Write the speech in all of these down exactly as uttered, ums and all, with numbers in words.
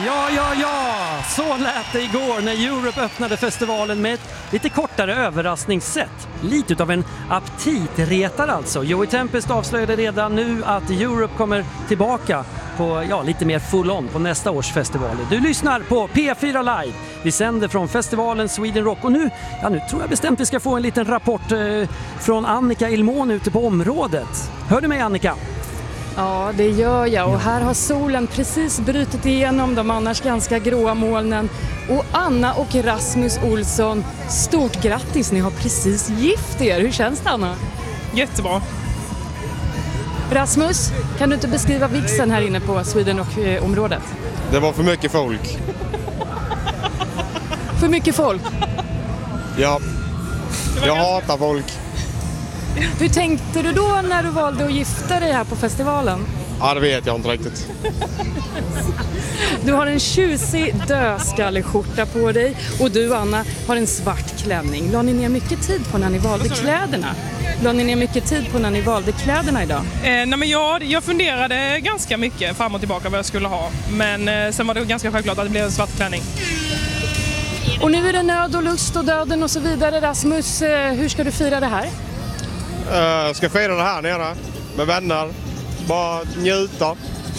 Ja, ja, ja! Så lät det igår när Europe öppnade festivalen med ett lite kortare överraskningssätt. Lite utav en aptitretare alltså. Joey Tempest avslöjade redan nu att Europe kommer tillbaka på, ja, lite mer full on på nästa års festival. Du lyssnar på P fyra Live. Vi sänder från festivalen Sweden Rock och nu, ja, nu tror jag bestämt vi ska få en liten rapport eh, från Annika Ilmon ute på området. Hör du mig, Annika? Ja, det gör jag och här har solen precis brutit igenom de annars ganska gråa molnen. Och Anna och Rasmus Olsson, stort grattis, ni har precis gift er. Hur känns det, Anna? Jättebra. Rasmus, kan du inte beskriva vigseln här inne på Sweden Rock-området? Det var för mycket folk. För mycket folk? Ja, jag hatar folk. Hur tänkte du då när du valde att gifta dig här på festivalen? Ja, det vet jag inte riktigt. Du har en tjusig dödskalleskjorta på dig och du, Anna, har en svart klänning. La ni ner mycket tid på när ni valde kläderna? La ni ner mycket tid på när ni valde kläderna idag? Eh, nej men jag, jag funderade ganska mycket fram och tillbaka vad jag skulle ha. Men eh, sen var det ganska självklart att det blev en svart klänning. Och nu är det nöd och lust och döden och så vidare. Rasmus, eh, hur ska du fira det här? Jag uh, ska fira det här nere med vänner. Bara njuta.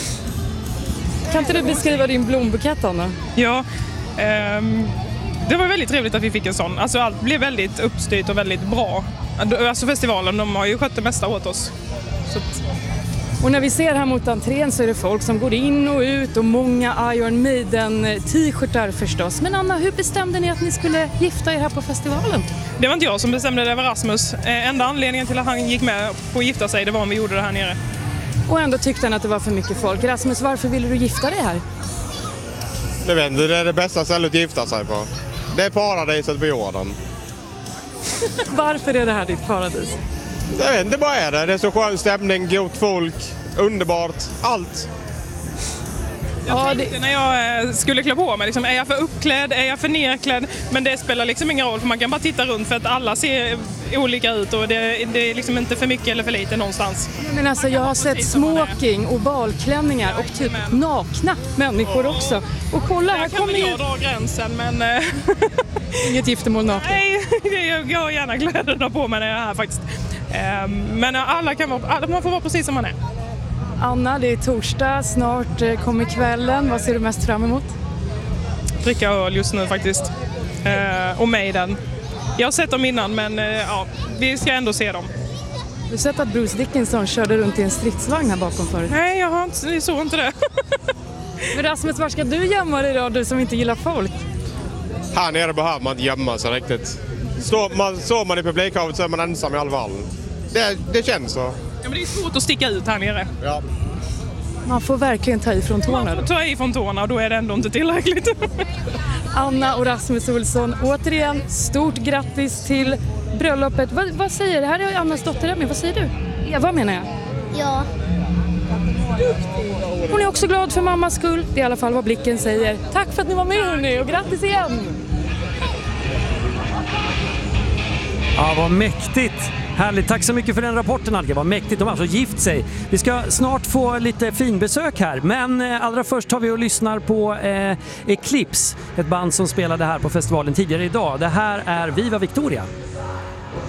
Kan inte du beskriva din blombukett, Anna? Ja, ehm, det var väldigt trevligt att vi fick en sån. Alltså allt blev väldigt uppstyrt och väldigt bra. Alltså festivalen, de har ju skött det mesta åt oss. Så att... Och när vi ser här mot entrén så är det folk som går in och ut och många Iron Maiden t-shirtar förstås. Men Anna, hur bestämde ni att ni skulle gifta er här på festivalen? Det var inte jag som bestämde, det var Rasmus. Eh, enda anledningen till att han gick med på att gifta sig, det var om vi gjorde det här nere. Och ändå tyckte han att det var för mycket folk. Rasmus, varför ville du gifta dig här? Jag vet inte, det är det bästa stället att gifta sig på. Det är paradiset på jorden. Varför är det här ditt paradis? Jag vet inte, bara är det. Det är så skön stämning, gott folk, underbart, allt. Jag ja, tänkte det... när jag skulle klä på mig, liksom, är jag för uppklädd, är jag för nerklädd? Men det spelar liksom ingen roll, för man kan bara titta runt för att alla ser olika ut och det, det är liksom inte för mycket eller för lite någonstans. Men alltså, jag har sett smoking och balklänningar och typ nakna människor också. Och kolla, här kommer jag ju... dra gränsen, men... Inget giftermål naken. Nej, jag har gärna kläderna på mig när jag är här faktiskt. Men alla kan vara, man får vara precis som man är. Anna, det är torsdag, snart kommer kvällen. Vad ser du mest fram emot? Dricka öl just nu faktiskt. Och Maiden. Jag har sett dem innan, men ja, vi ska ändå se dem. Du har sett att Bruce Dickinson körde runt i en stridsvagn här bakom förut? Nej, jag har inte, jag såg inte det. Men Rasmus, var ska du gömma dig då, du som inte gillar folk? Här nere behöver man inte gömma sig riktigt. Står man, står man i publikhavet så är man ensam i alla fall. Det, det känns så. Ja, men det är svårt att sticka ut här nere. Ja. Man får verkligen ta ifrån tårna. Man får ta ifrån tårna och då är det ändå inte tillräckligt. Anna och Rasmus Olsson, återigen stort grattis till bröllopet. Vad, vad säger du? Här är Annas dotter Emmy. Vad säger du? Eva menar jag. Ja. Hon är också glad för mammas skull. Det är i alla fall vad blicken säger. Tack för att ni var med, hörni, och grattis igen! Ja, vad mäktigt! Härligt, tack så mycket för den rapporten, Alge. Vad mäktigt, de har alltså gift sig. Vi ska snart få lite finbesök här, men eh, allra först tar vi och lyssnar på eh, Eclipse, ett band som spelade här på festivalen tidigare idag. Det här är Viva Victoria.